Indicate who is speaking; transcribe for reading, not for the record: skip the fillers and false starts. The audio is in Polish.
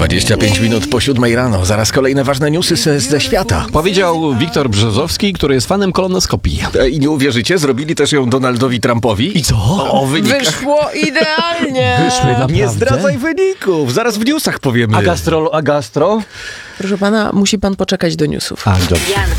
Speaker 1: 25 minut po 7 rano. Zaraz kolejne ważne newsy ze świata.
Speaker 2: Powiedział Wiktor Brzozowski, który jest fanem kolonoskopii.
Speaker 1: I nie uwierzycie, zrobili też ją Donaldowi Trumpowi.
Speaker 2: I co?
Speaker 1: O wynikach.
Speaker 3: Wyszło idealnie.
Speaker 2: Wyszły naprawdę?
Speaker 1: Nie zdradzaj wyników, zaraz w newsach powiemy.
Speaker 2: A gastro?
Speaker 3: Proszę pana, musi pan poczekać do newsów.
Speaker 2: A, dobrze.